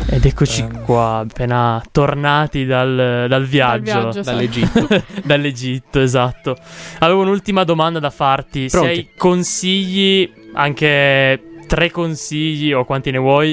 Ed eccoci qua, appena tornati dal viaggio. Dall'Egitto. Dall'Egitto, esatto. Avevo un'ultima domanda da farti. Pronti? Se hai consigli, anche 3 consigli o quanti ne vuoi,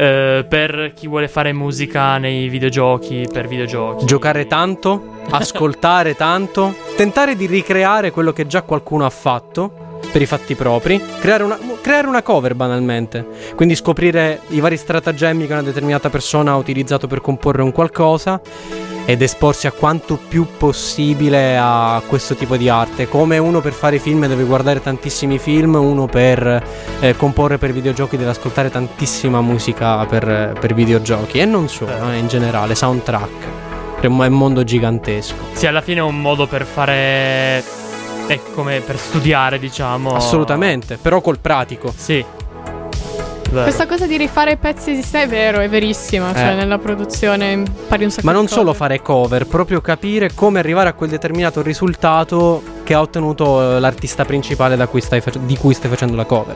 per chi vuole fare musica nei videogiochi, per videogiochi. Giocare tanto, ascoltare tanto, tentare di ricreare quello che già qualcuno ha fatto per i fatti propri, creare una cover banalmente, quindi scoprire i vari stratagemmi che una determinata persona ha utilizzato per comporre un qualcosa ed esporsi a quanto più possibile a questo tipo di arte. Come uno per fare film deve guardare tantissimi film, uno per comporre per videogiochi deve ascoltare tantissima musica per videogiochi, e non solo, in generale, soundtrack. È un mondo gigantesco. Sì, alla fine è un modo per fare... è come per studiare, diciamo. Assolutamente, però col pratico. Sì. Vero. Questa cosa di rifare pezzi esiste, è vero, è verissima. Cioè, nella produzione impari un sacco Ma non di solo cose. fare cover, proprio capire come arrivare a quel determinato risultato che ha ottenuto l'artista principale di cui stai facendo la cover.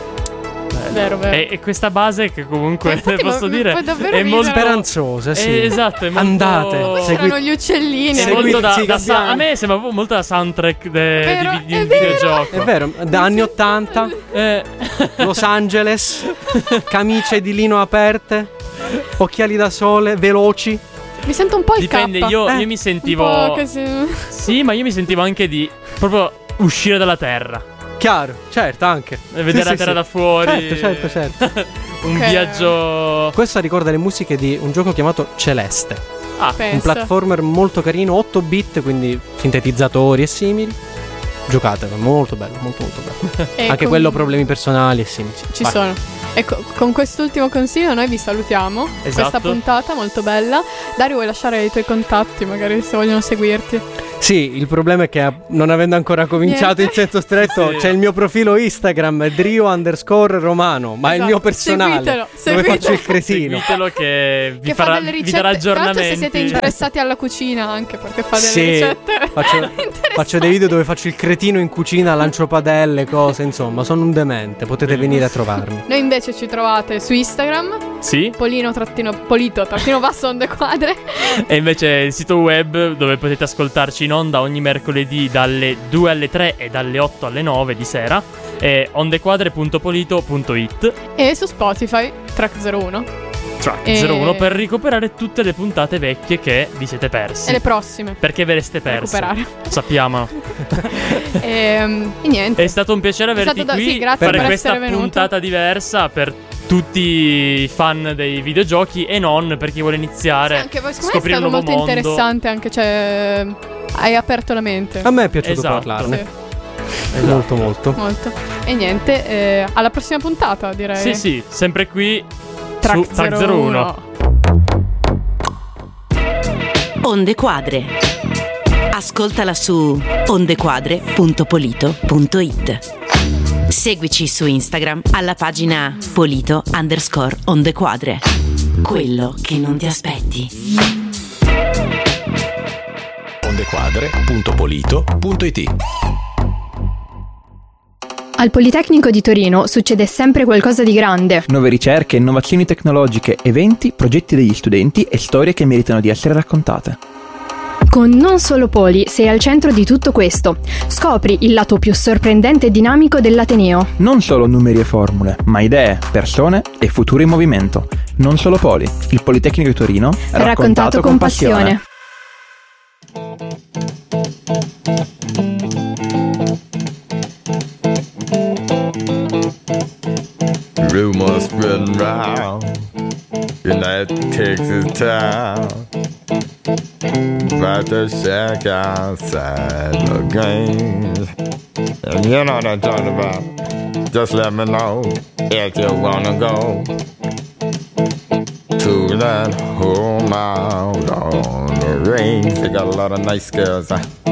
Vero. E questa base che comunque Infatti, posso mi dire fa davvero è molto speranzosa, sì. esatto, è molto... Andate, Erano gli uccellini. È molto Seguiteci, a me sembra proprio molto da soundtrack di un vero. videogioco. È vero, da anni 80, Los Angeles, camicie di lino aperte, occhiali da sole, veloci. Mi sento un po' il Dipende, K. io mi sentivo... Un po' così. Sì, ma io mi sentivo anche di proprio uscire dalla terra. Chiaro, certo, anche. E vedere la terra da fuori. Certo. Un Ok. viaggio... Questo ricorda le musiche di un gioco chiamato Celeste. Pensa. Un platformer molto carino, 8 bit, quindi sintetizzatori e simili. Giocatelo, molto bello, molto bello. E Anche con- quello problemi personali e simili. Ci Vai. sono. Ecco, con quest'ultimo consiglio noi vi salutiamo. Esatto. Questa puntata molto bella. Dario, vuoi lasciare i tuoi contatti, magari se vogliono seguirti? Sì, il problema è che non avendo ancora cominciato Niente. in senso stretto, Sì. c'è il mio profilo Instagram, Drio_Romano, ma è il Esatto. mio personale, Seguitelo, dove seguitelo. faccio il cretino. Seguitelo che vi Che fa farà, delle vi ricette. darà Tra l'altro, aggiornamenti. se siete interessati alla cucina, anche perché fa delle Sì, ricette. faccio dei video dove faccio il cretino in cucina, lancio padelle, cose, insomma, sono un demente, potete venire a trovarmi. Noi invece ci trovate su Instagram, Sì, Polito_basso onde quadre. e invece il sito web dove potete ascoltarci in onda ogni mercoledì dalle 2 alle 3 e dalle 8 alle 9 di sera è ondequadre.polito.it E su Spotify, Track 01. Track E- 01 per recuperare tutte le puntate vecchie che vi siete persi. E le prossime. Perché ve le siete perse? Recuperare. Sappiamo. E niente. È stato un piacere averti qui. sì, grazie fare per questa essere venuto. puntata diversa per tutti i fan dei videogiochi e non per chi vuole iniziare Anche voi, a secondo me è scoprire un stato nuovo molto mondo. interessante. Anche, cioè, hai aperto la mente. A me è piaciuto Esatto. parlarne, Sì, molto molto. molto. E niente, alla prossima puntata, direi. Sì, sempre qui Track su Track 01. 01. Onde Quadre. Ascoltala su ondequadre.polito.it. Seguici su Instagram alla pagina Polito_ondequadre. Quello che non ti aspetti. ondequadre.polito.it. Al Politecnico di Torino succede sempre qualcosa di grande. Nuove ricerche, innovazioni tecnologiche, eventi, progetti degli studenti e storie che meritano di essere raccontate. Con Non Solo Poli sei al centro di tutto questo. Scopri il lato più sorprendente e dinamico dell'Ateneo. Non solo numeri e formule, ma idee, persone e futuro in movimento. Non Solo Poli, il Politecnico di Torino, Raccontato con passione. Rumors spreading round in that Texas town about the shack outside the games. And you know what I'm talking about. Just let me know if you wanna go to that home out on the range. They got a lot of nice girls.